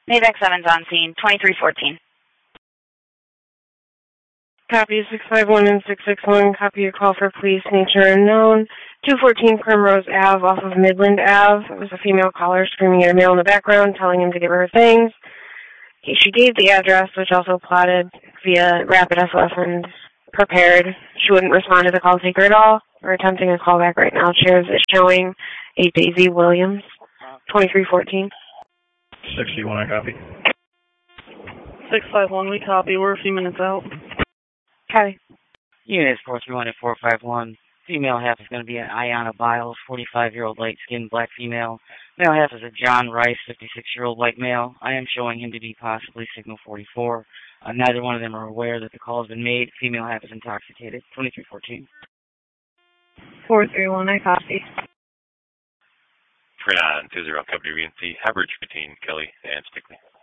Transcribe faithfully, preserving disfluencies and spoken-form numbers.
Maybach seven's on scene, twenty-three fourteen. Copy six five one and six six one. Copy your call for police, nature unknown. two fourteen Primrose Ave off of Midland Ave. It was a female caller screaming at a male in the background, telling him to give her her things. She gave the address, which also plotted via rapid S O S and prepared. She wouldn't respond to the call taker at all. We're attempting a call back right now. Shares is showing a Daisy Williams, twenty-three fourteen. sixty-one, I copy. six five one, we copy. We're a few minutes out. Copy. Unit four three one at four five one. Female half is going to be an Ayana Biles, forty-five-year-old light-skinned black female. Male half is a John Rice, fifty-six-year-old white male. I am showing him to be possibly signal forty-four. Uh, neither one of them are aware that the call has been made. Female half is intoxicated. twenty-three fourteen. four three one, I copy. Freon two zero, Company V N C, average between Kelly and Stickley.